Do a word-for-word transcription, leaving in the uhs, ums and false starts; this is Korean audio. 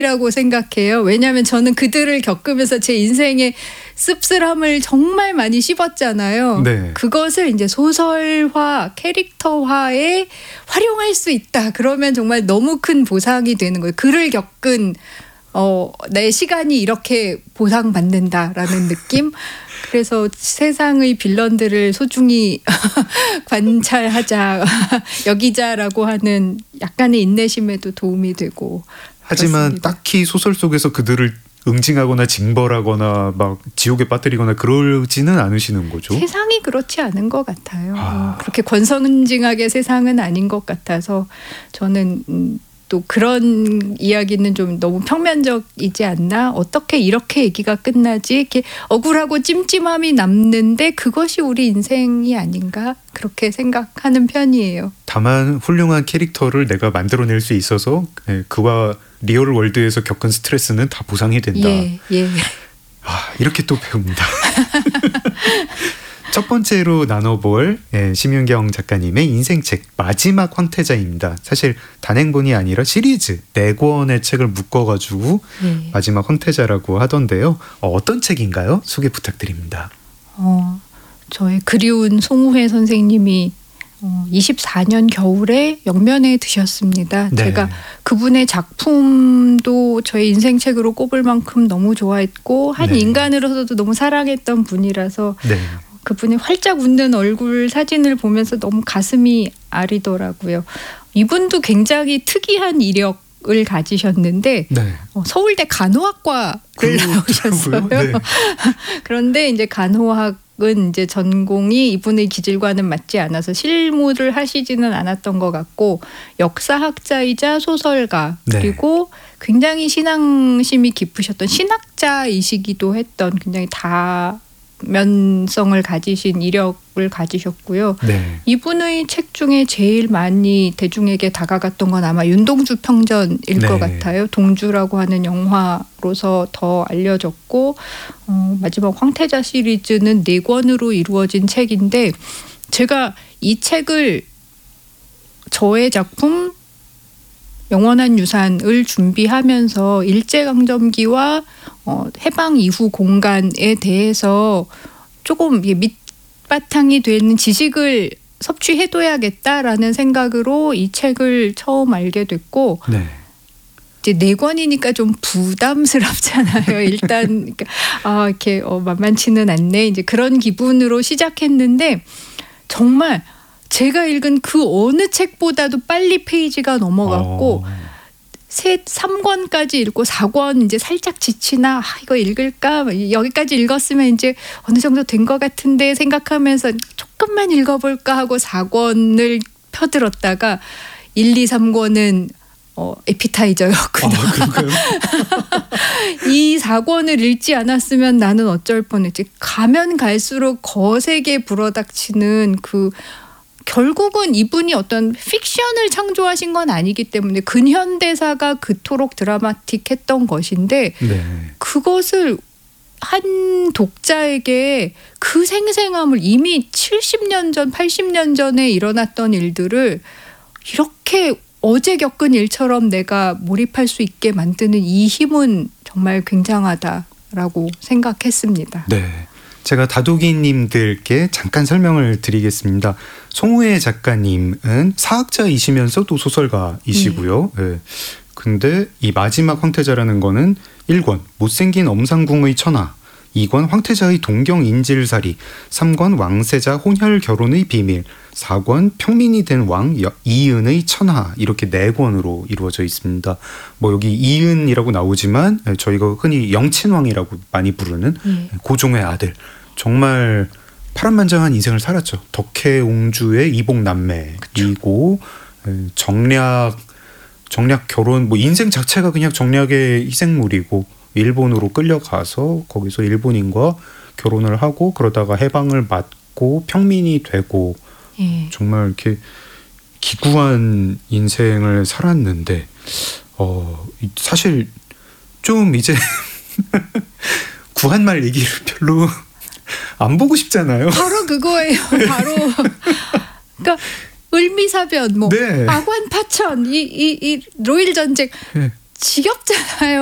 라고 생각해요. 왜냐하면 저는 그들을 겪으면서 제 인생의 씁쓸함을 정말 많이 씹었잖아요. 네. 그것을 이제 소설화, 캐릭터화에 활용할 수 있다. 그러면 정말 너무 큰 보상이 되는 거예요. 그를 겪은 어, 내 시간이 이렇게 보상받는다라는 느낌. 그래서 세상의 빌런들을 소중히 관찰하자, 여기자라고 하는 약간의 인내심에도 도움이 되고. 하지만 그렇습니다. 딱히 소설 속에서 그들을 응징하거나 징벌하거나 막 지옥에 빠뜨리거나 그러지는 않으시는 거죠? 세상이 그렇지 않은 것 같아요. 아. 그렇게 권선징악의 세상은 아닌 것 같아서 저는 음, 또 그런 이야기는 좀 너무 평면적이지 않나? 어떻게 이렇게 얘기가 끝나지? 이렇게 억울하고 찜찜함이 남는데 그것이 우리 인생이 아닌가? 그렇게 생각하는 편이에요. 다만 훌륭한 캐릭터를 내가 만들어낼 수 있어서 그와 리얼 월드에서 겪은 스트레스는 다 보상이 된다. 예, 예. 아, 이렇게 또 배웁니다. 첫 번째로 나눠볼 예, 심윤경 작가님의 인생책 마지막 황태자입니다. 사실 단행본이 아니라 시리즈 네 권의 책을 묶어가지고 예. 마지막 황태자라고 하던데요. 어, 어떤 책인가요? 소개 부탁드립니다. 어, 저의 그리운 송우회 선생님이 어, 이십사 년 겨울에 영면에 드셨습니다. 네. 제가 그분의 작품도 저의 인생책으로 꼽을 만큼 너무 좋아했고 한 네. 인간으로서도 너무 사랑했던 분이라서 네. 그분의 활짝 웃는 얼굴 사진을 보면서 너무 가슴이 아리더라고요. 이분도 굉장히 특이한 이력을 가지셨는데 네. 어, 서울대 간호학과를 나오셨어요. 네. 그런데 이제 간호학은 이제 전공이 이분의 기질과는 맞지 않아서 실무를 하시지는 않았던 것 같고 역사학자이자 소설가 네. 그리고 굉장히 신앙심이 깊으셨던 신학자이시기도 했던 굉장히 다 면성을 가지신 이력을 가지셨고요. 네. 이분의 책 중에 제일 많이 대중에게 다가갔던 건 아마 윤동주 평전일 네. 것 같아요. 동주라고 하는 영화로서 더 알려졌고 어, 마지막 황태자 시리즈는 네 권으로 이루어진 책인데 제가 이 책을 저의 작품 영원한 유산을 준비하면서 일제강점기와 어, 해방 이후 공간에 대해서 조금 밑바탕이 되는 지식을 섭취해둬야겠다라는 생각으로 이 책을 처음 알게 됐고 네. 이제 네 권이니까 좀 부담스럽잖아요. 일단 아, 이렇게 어, 만만치는 않네. 이제 그런 기분으로 시작했는데 정말 제가 읽은 그 어느 책보다도 빨리 페이지가 넘어갔고 어. 세, 삼 권까지 읽고 사 권 이제 살짝 지치나 아, 이거 읽을까 여기까지 읽었으면 이제 어느 정도 된 것 같은데 생각하면서 조금만 읽어볼까 하고 사 권을 펴들었다가 일, 이, 삼 권은 어, 에피타이저였구나. 아, 그런가요? 이 사 권을 읽지 않았으면 나는 어쩔 뻔했지. 가면 갈수록 거세게 불어닥치는 그 결국은 이분이 어떤 픽션을 창조하신 건 아니기 때문에 근현대사가 그토록 드라마틱했던 것인데 네. 그것을 한 독자에게 그 생생함을 이미 칠십 년 전, 팔십 년 전에 일어났던 일들을 이렇게 어제 겪은 일처럼 내가 몰입할 수 있게 만드는 이 힘은 정말 굉장하다라고 생각했습니다. 네. 제가 다독이님들께 잠깐 설명을 드리겠습니다. 송우회 작가님은 사학자이시면서 또 소설가이시고요. 네. 네. 근데 이 마지막 황태자라는 거는 일 권 못생긴 엄상궁의 천하, 이 권 황태자의 동경인질살이, 삼 권 왕세자 혼혈 결혼의 비밀, 사 권 평민이 된 왕 이은의 천하, 이렇게 네 권으로 이루어져 있습니다. 뭐 여기 이은이라고 나오지만 저희가 흔히 영친왕이라고 많이 부르는 예. 고종의 아들, 정말 파란만장한 인생을 살았죠. 덕혜옹주의 이복남매이고 정략 정략 결혼, 뭐 인생 자체가 그냥 정략의 희생물이고 일본으로 끌려가서 거기서 일본인과 결혼을 하고 그러다가 해방을 맞고 평민이 되고 예. 정말 이렇게 기구한 인생을 살았는데 어 사실 좀 이제 구한말 얘기를 별로 안 보고 싶잖아요. 바로 그거예요. 바로 그러니까 을미사변, 뭐 네. 아관파천, 이 이 이 로일 전쟁. 네. 지겹잖아요.